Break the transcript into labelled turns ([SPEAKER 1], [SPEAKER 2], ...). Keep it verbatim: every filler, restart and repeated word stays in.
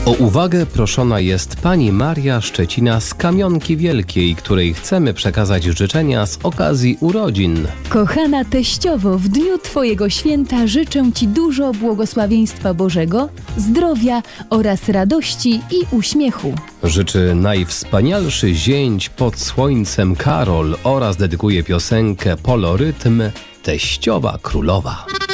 [SPEAKER 1] O uwagę proszona jest pani Maria Szczecina z Kamionki Wielkiej, której chcemy przekazać życzenia z okazji urodzin.
[SPEAKER 2] Kochana teściowo, w dniu Twojego święta życzę Ci dużo błogosławieństwa Bożego, zdrowia oraz radości i uśmiechu.
[SPEAKER 1] Życzy najwspanialszy zięć pod słońcem Karol oraz dedykuje piosenkę Polorytm Teściowa Królowa.